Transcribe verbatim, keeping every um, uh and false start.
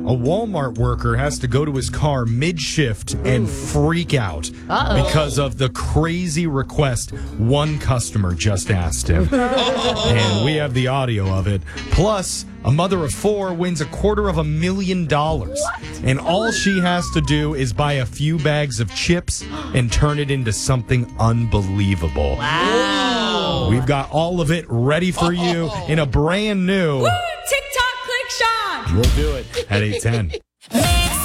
a Walmart worker has to go to his car mid-shift and freak out Uh-oh. because of the crazy request one customer just asked him. And we have the audio of it. Plus, a mother of four wins a quarter of a million dollars. And all she has to do is buy a few bags of chips and turn it into something unbelievable. Wow. We've got all of it ready for you in a brand new... Woo, TikTok Click Sean. We'll do it at eight ten.